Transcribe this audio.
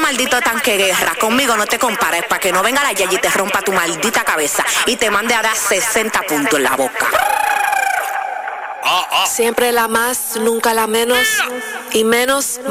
maldito tanque guerra. Conmigo no te compares, para que no venga la Yayi y te rompa tu maldita cabeza y te mande a dar 60 puntos en la boca. Siempre la más, nunca la menos. Y menos